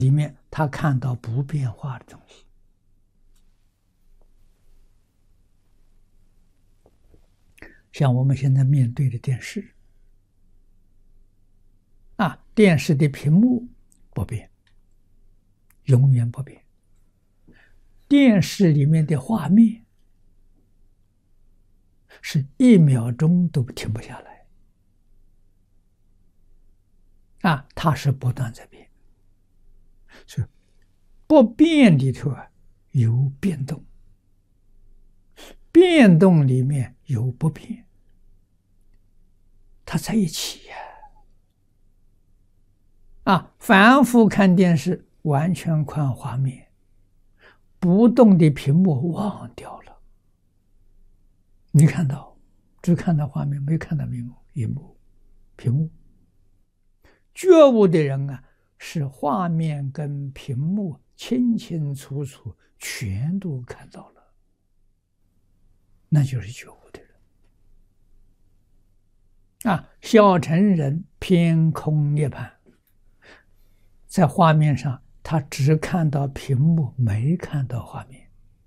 里面他看到不变化的东西。像我们现在面对的电视，电视的屏幕不变，永远不变。电视里面的画面是1秒钟都停不下来，它是不断在变。所以不变里头有变动，变动里面有不变，它在一起反复看电视，完全看画面，不动的屏幕忘掉了，没看到，只看到画面，没看到屏幕。觉悟的人是画面跟屏幕清清楚楚，全都看到了，那就是觉悟的人。小乘人偏空涅槃，在画面上他只看到屏幕，没看到画面。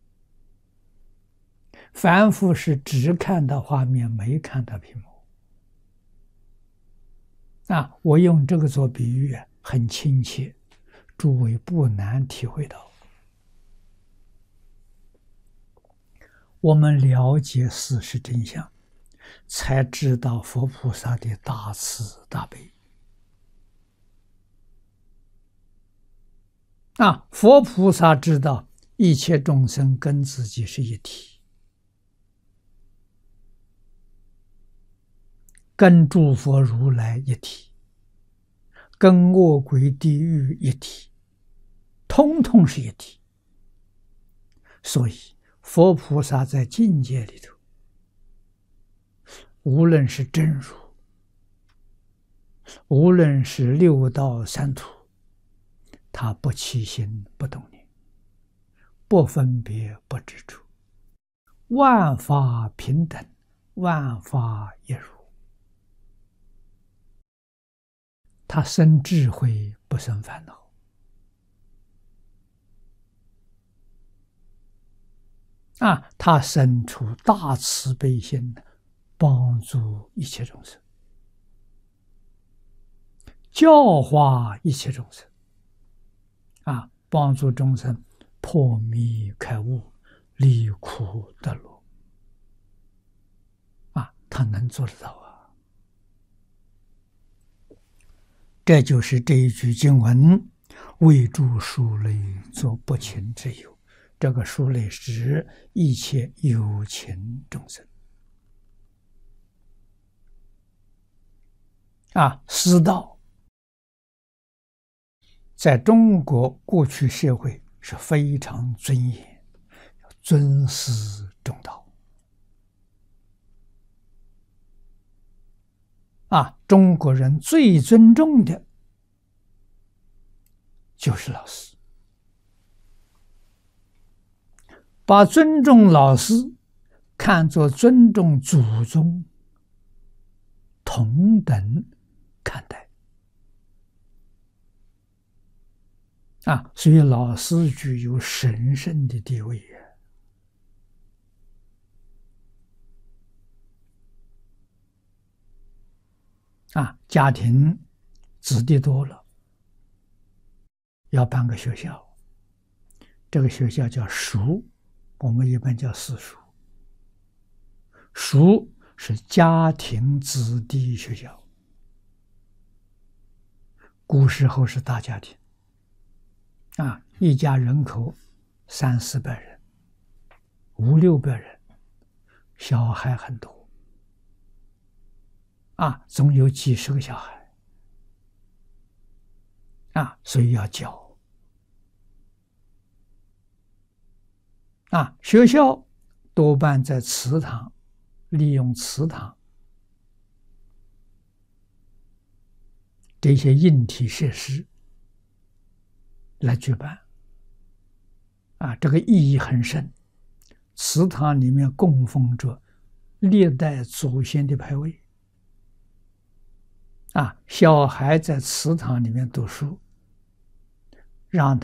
凡夫是只看到画面，没看到屏幕。我用这个做比喻很亲切，诸位不难体会到。我们了解事实真相，才知道佛菩萨的大慈大悲。佛菩萨知道一切众生跟自己是一体，跟诸佛如来一体，跟恶鬼地狱一体，通通是一体。所以佛菩萨在境界里头，无论是真如，无论是六道三途，他不起心不动念，不分别不执着，万法平等，万法一如。他生智慧，不生烦恼。他生出大慈悲心，帮助一切众生，教化一切众生，帮助众生破迷开悟，离苦得乐。他能做得到这就是这一句经文，为诸庶类作不轻之忧。这个庶类指一切有情众生。师道在中国过去社会是非常尊严，尊师重道。中国人最尊重的就是老师，把尊重老师看作尊重祖宗，同等看待。所以老师具有神圣的地位家庭子弟多了，要办个学校，这个学校叫塾，我们一般叫私塾。塾是家庭子弟学校，古时候是大家庭，一家人口300-400人，500-600人，小孩很多，总有几十个小孩，所以要教。学校多半在祠堂，利用祠堂这些硬体设施来举办，这个意义很深。祠堂里面供奉着历代祖先的牌位，小孩在祠堂里面读书， 让